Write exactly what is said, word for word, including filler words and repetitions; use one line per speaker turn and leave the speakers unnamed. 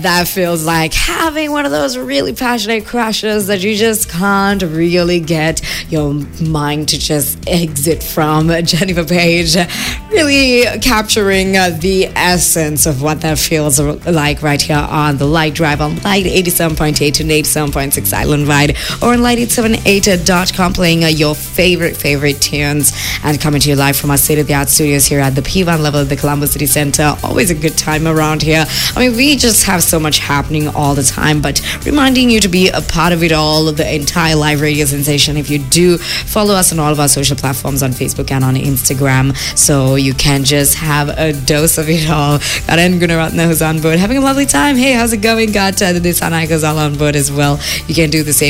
That feels like having one of those really passionate crushes that you just can't really get your mind to just exit from. Jennifer Page really capturing uh, the essence of what that feels like right here on The Light Drive on Light eighty-seven point eight and eighty-seven point six Island Wide, or on light eight seven eight dot com, playing uh, your favorite, favorite tunes and coming to you live from our state-of-the-art studios here at the P one level of the Colombo City Center. Always a good time around here. I mean, we just have so much happening all the time, but reminding you to be a part of it all, the entire live radio sensation. If you do follow us on all of our social platforms on Facebook and on Instagram, so you can just have a dose of it all. Karen Gunaratna who's on board, having a lovely time. Hey, how's it going? Got uh, the Nissan Icons all on board as well. You can do the same.